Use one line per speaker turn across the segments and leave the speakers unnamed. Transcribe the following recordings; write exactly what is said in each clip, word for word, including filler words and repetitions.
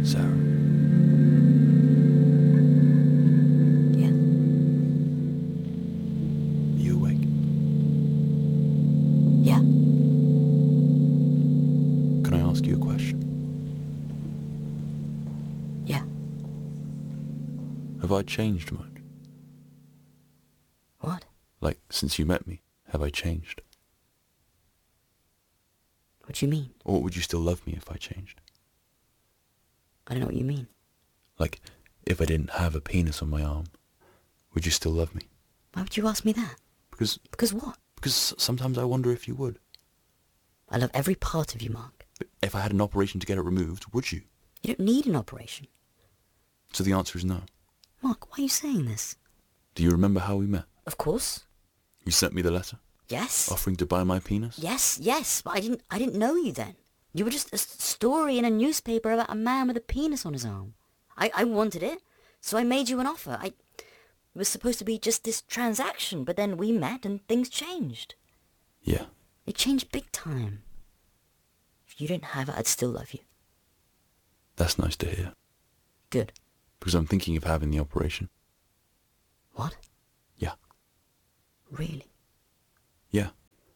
Sarah.
Yeah.
Are you awake?
Yeah.
Can I ask you a question?
Yeah.
Have I changed much?
What?
Like, since you met me, have I changed?
What do you mean?
Or would you still love me if I changed?
I don't know what you mean.
Like, if I didn't have a penis on my arm, would you still love me?
Why would you ask me that?
Because,
Because what?
because sometimes I wonder if you would.
I love every part of you, Mark.
But if I had an operation to get it removed, would you?
You don't need an operation.
So the answer is no.
Mark, why are you saying this?
Do you remember how we met?
Of course.
You sent me the letter,
Yes.
offering to buy my penis?
Yes, yes, but I didn't I didn't know you then. You were just a s- story in a newspaper about a man with a penis on his arm. I, I wanted it, so I made you an offer. I It was supposed to be just this transaction, but then we met and things changed.
Yeah.
It changed big time. If you didn't have it, I'd still love you.
That's nice to hear.
Good.
Because I'm thinking of having the operation.
What?
Yeah.
Really?
Yeah.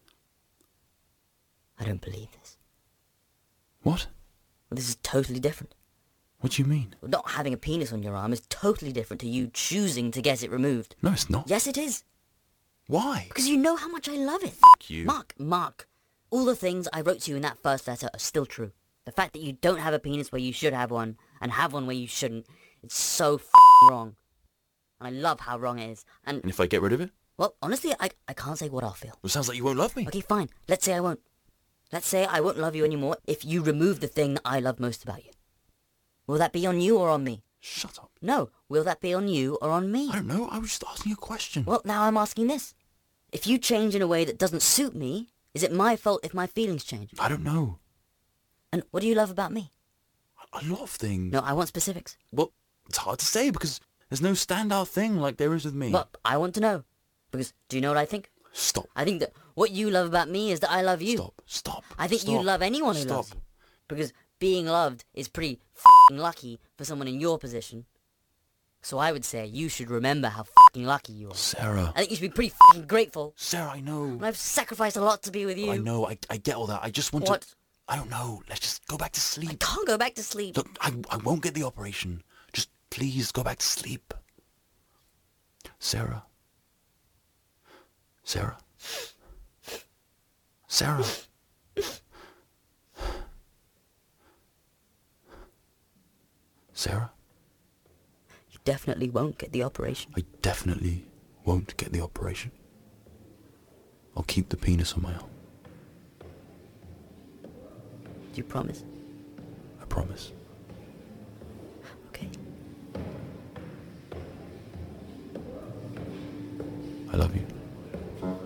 I don't believe this.
What?
Well, this is totally different.
What do you mean?
Not having a penis on your arm is totally different to you choosing to get it removed.
No, it's not.
Yes, it is.
Why?
Because you know how much I love it.
Fuck you.
Mark, Mark, all the things I wrote to you in that first letter are still true. The fact that you don't have a penis where you should have one, and have one where you shouldn't, it's so f***ing wrong. And I love how wrong it is. And,
And if I get rid of it?
well, honestly, I, I can't say what I'll feel.
Well, it sounds like you won't love me.
Okay, fine. Let's say I won't. Let's say I won't love you anymore if you remove the thing that I love most about you. Will that be on you or on me?
Shut up.
No. Will that be on you or on me?
I don't know. I was just asking a question.
Well, now I'm asking this. If you change in a way that doesn't suit me, is it my fault if my feelings change?
I don't know.
And what do you love about me?
A lot of things.
No, I want specifics.
Well, it's hard to say because there's no standout thing like there is with me.
Well, I want to know. Because do you know what I think?
Stop.
I think that what you love about me is that I love you.
Stop. Stop.
I think
Stop.
you love anyone who
Stop.
loves you. Because being loved is pretty f***ing lucky for someone in your position. So I would say you should remember how f***ing lucky you are.
Sarah.
I think you should be pretty f***ing grateful.
Sarah, I know.
And I've sacrificed a lot to be with you.
I know. I, I get all that. I just want
What?
to... I don't know. Let's just go back to sleep.
I can't go back to sleep.
Look, I, I won't get the operation. Just please go back to sleep. Sarah. Sarah. Sarah. Sarah.
You definitely won't get the operation.
I definitely won't get the operation. I'll keep the penis on my arm.
Do you promise?
I promise.
Okay.
I love you.